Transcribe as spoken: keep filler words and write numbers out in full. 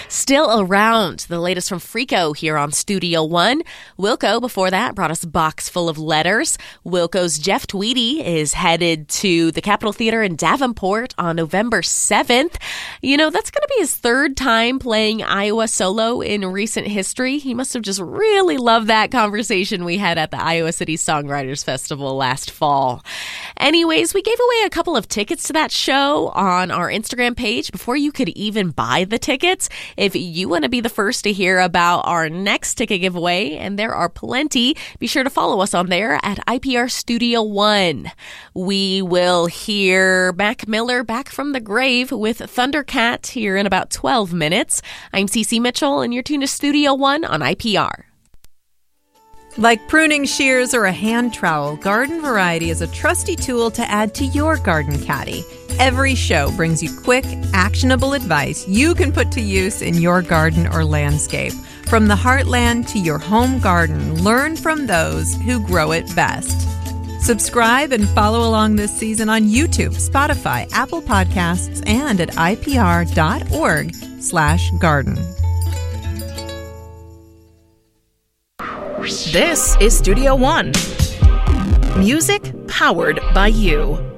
Still around, the latest from Freako here on Studio One. Wilco, before that, brought us a box full of letters. Wilco's Jeff Tweedy is headed to the Capitol Theater in Davenport on November seventh. You know, that's going to be his third time playing Iowa solo in recent history. He must have just really loved that conversation we had at the Iowa City Songwriters Festival last fall. Anyways, we gave away a couple of tickets to that show on our Instagram page before you could even buy the tickets. If you want to be the first to hear about our next ticket giveaway, and there are plenty, be sure to follow us on there at I P R Studio One. We will hear Mac Miller back from the grave with Thundercat here in about twelve minutes. I'm Cece Mitchell, and you're tuned to Studio One on I P R. Like pruning shears or a hand trowel, Garden Variety is a trusty tool to add to your garden caddy. Every show brings you quick, actionable advice you can put to use in your garden or landscape. From the heartland to your home garden, learn from those who grow it best. Subscribe and follow along this season on YouTube, Spotify, Apple Podcasts, and at ipr.org slash garden. This is Studio One. Music powered by you.